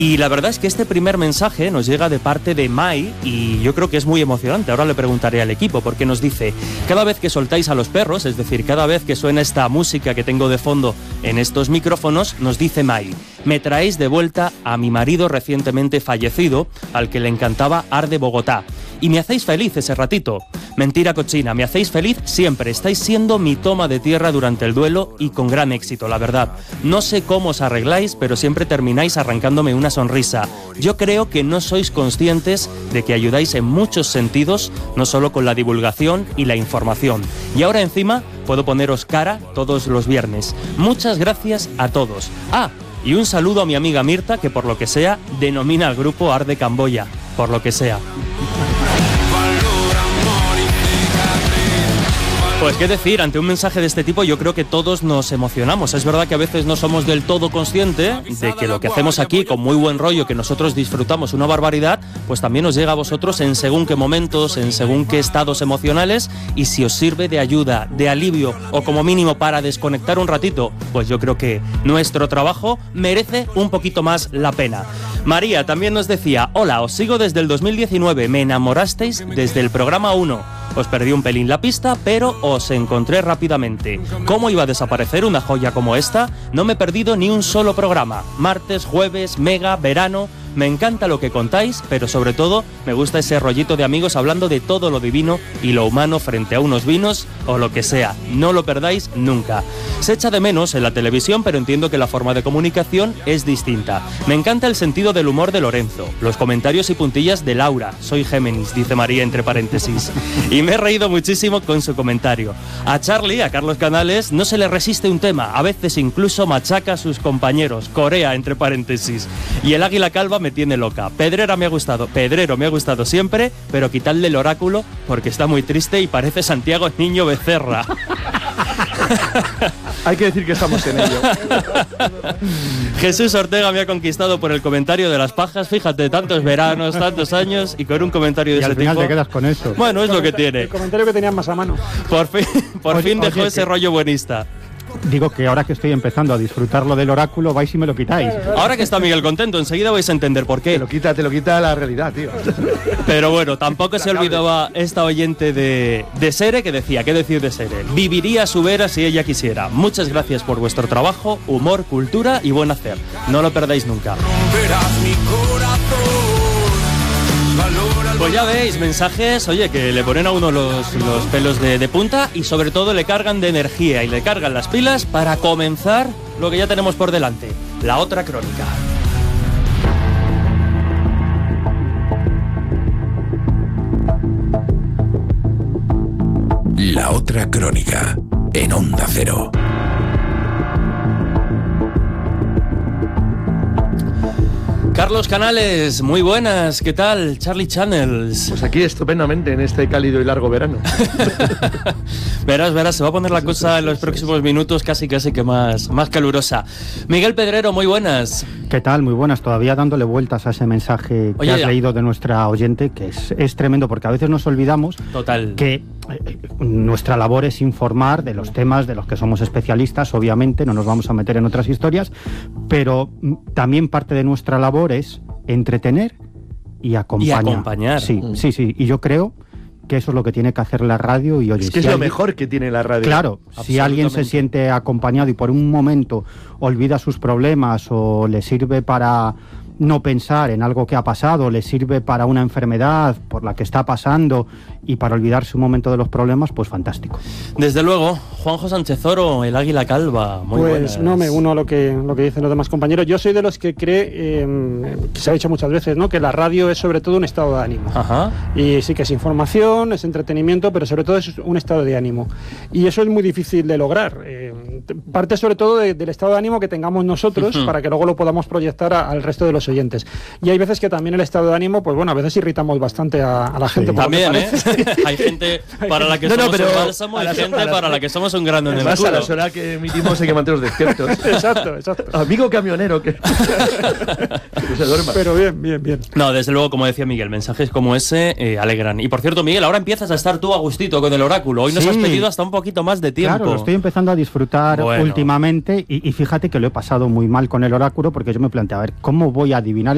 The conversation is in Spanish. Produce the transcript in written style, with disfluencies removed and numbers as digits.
Y la verdad es que este primer mensaje nos llega de parte de Mai y yo creo que es muy emocionante. Ahora le preguntaré al equipo porque nos dice: cada vez que soltáis a los perros, es decir, cada vez que suena esta música que tengo de fondo en estos micrófonos, nos dice Mai: me traéis de vuelta a mi marido recientemente fallecido, al que le encantaba Arde Bogotá. Y me hacéis feliz ese ratito. Mentira cochina, me hacéis feliz siempre. Estáis siendo mi toma de tierra durante el duelo y con gran éxito, la verdad. No sé cómo os arregláis, pero siempre termináis arrancándome una sonrisa. Yo creo que no sois conscientes de que ayudáis en muchos sentidos, no solo con la divulgación y la información. Y ahora encima puedo poneros cara todos los viernes. Muchas gracias a todos. Y un saludo a mi amiga Mirta, que por lo que sea denomina al grupo Arde Camboya. Por lo que sea. Pues qué decir, ante un mensaje de este tipo yo creo que todos nos emocionamos. Es verdad que a veces no somos del todo conscientes de que lo que hacemos aquí con muy buen rollo, que nosotros disfrutamos una barbaridad, pues también os llega a vosotros en según qué momentos, en según qué estados emocionales, y si os sirve de ayuda, de alivio o como mínimo para desconectar un ratito, pues yo creo que nuestro trabajo merece un poquito más la pena. María también nos decía: hola, os sigo desde el 2019, me enamorasteis desde el programa 1. Os perdí un pelín la pista, pero os encontré rápidamente. ¿Cómo iba a desaparecer una joya como esta? No me he perdido ni un solo programa. Martes, jueves, mega, verano... Me encanta lo que contáis, pero sobre todo me gusta ese rollito de amigos hablando de todo lo divino y lo humano frente a unos vinos o lo que sea. No lo perdáis nunca. Se echa de menos en la televisión, pero entiendo que la forma de comunicación es distinta. Me encanta el sentido del humor de Lorenzo, los comentarios y puntillas de Laura. Soy Géminis, dice María entre paréntesis. Y me he reído muchísimo con su comentario. A Charlie, a Carlos Canales, no se le resiste un tema. A veces incluso machaca a sus compañeros. Corea, entre paréntesis. Y el Águila Calva me tiene loca. Pedrero me ha gustado siempre, pero quitadle el oráculo porque está muy triste y parece Santiago Niño Becerra. Hay que decir que estamos en ello. Jesús Ortega me ha conquistado por el comentario de las pajas. Fíjate, tantos veranos, tantos años y con un comentario de ese tipo. Y al final te quedas con eso. Bueno, es lo que tiene. El comentario que tenías más a mano. Por fin dejó ese rollo buenista. Digo que ahora que estoy empezando a disfrutar lo del oráculo, vais y me lo quitáis. Ahora que está Miguel contento, enseguida vais a entender por qué. Te lo quita la realidad, tío. Pero bueno, tampoco se olvidaba esta oyente de Sere, que decía: ¿qué decir de Sere? Viviría su vera si ella quisiera. Muchas gracias por vuestro trabajo, humor, cultura y buen hacer. No lo perdáis nunca. Pues ya veis, mensajes, oye, que le ponen a uno los pelos de punta y sobre todo le cargan de energía y le cargan las pilas para comenzar lo que ya tenemos por delante, la otra crónica. La otra crónica, en Onda Cero. Carlos Canales, muy buenas, ¿qué tal? Charlie Channels. Pues aquí estupendamente en este cálido y largo verano. Verás, se va a poner la cosa en los próximos minutos casi que más calurosa. Miguel Pedrero, muy buenas. ¿Qué tal? Muy buenas. Todavía dándole vueltas a ese mensaje que has leído de nuestra oyente, que es tremendo, porque a veces nos olvidamos que nuestra labor es informar de los temas de los que somos especialistas. Obviamente no nos vamos a meter en otras historias, pero también parte de nuestra labor es entretener y acompañar. Sí. Y yo creo que eso es lo que tiene que hacer la radio. Y oye, es que es lo mejor que tiene la radio. Claro, si alguien se siente acompañado y por un momento olvida sus problemas o le sirve para no pensar en algo que ha pasado, le sirve para una enfermedad por la que está pasando y para olvidarse un momento de los problemas, pues fantástico. Desde luego. Juanjo Sánchez Oro, el Águila Calva, muy pues buenas. No me uno a lo que dicen los demás compañeros. Yo soy de los que cree, que se ha dicho muchas veces, ¿no?, que la radio es sobre todo un estado de ánimo. Ajá. Y sí que es información, es entretenimiento, pero sobre todo es un estado de ánimo. Y eso es muy difícil de lograr. Parte sobre todo del estado de ánimo que tengamos nosotros para que luego lo podamos proyectar al resto de los oyentes. Y hay veces que también el estado de ánimo, pues bueno, a veces irritamos bastante a la gente. Sí. También, Hay gente para la que somos un bálsamo y gente para la que somos un gran enemigo. Además, a las horas que emitimos hay que mantenerlos despiertos. Exacto. Amigo camionero que se duerma. Pero bien. No, desde luego, como decía Miguel, mensajes como ese alegran. Y por cierto, Miguel, ahora empiezas a estar tú a gustito con el oráculo. Hoy nos has pedido hasta un poquito más de tiempo. Claro, lo estoy empezando a disfrutar últimamente y fíjate que lo he pasado muy mal con el oráculo porque yo me planteé, a ver, ¿cómo voy a adivinar